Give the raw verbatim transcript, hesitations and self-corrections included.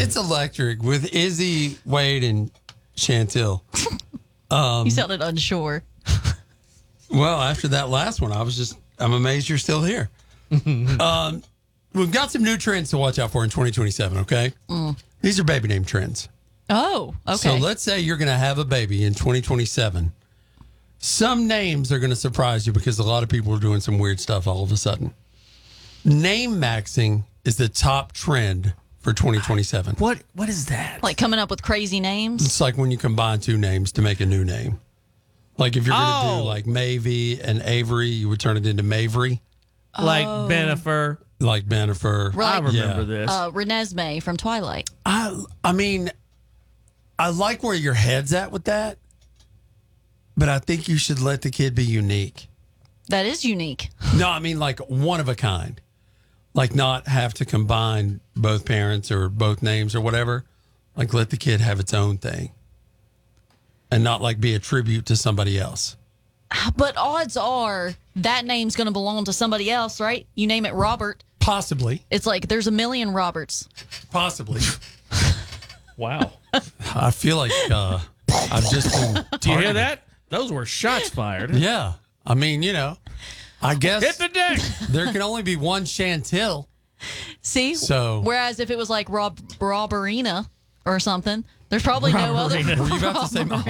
It's electric with Izzy, Wade, and Chantel. Um, You sounded unsure. well, after that last one, I was just, I'm amazed you're still here. um, we've got some new trends to watch out for in twenty twenty-seven, okay? Mm. These are baby name trends. Oh, okay. So let's say you're going to have a baby in twenty twenty-seven. Some names are going to surprise you because a lot of people are doing some weird stuff all of a sudden. Name maxing is the top trend for twenty twenty-seven. What What is that? Like coming up with crazy names? It's like when you combine two names to make a new name. Like if you're going to Oh. do like Mavy and Avery, you would turn it into Mavery. Like Oh. Benifer. Like Benifer. Right. I remember Yeah. this. Uh, Renesmee from Twilight. I, I mean, I like where your head's at with that, but I think you should let the kid be unique. That is unique. No, I mean like one of a kind. Like not have to combine both parents or both names or whatever. Like let the kid have its own thing. And not like be a tribute to somebody else. But odds are that name's going to belong to somebody else, right? You name it Robert. Possibly. It's like there's a million Roberts. Possibly. Wow. I feel like uh, I've just been. Do you hear that? Those were shots fired. Yeah. I mean, you know, I guess Hit the deck. there can only be one Chantel. See? So- Whereas if it was like Rob Robberina or something, there's probably no other. Robberina. Were you about to say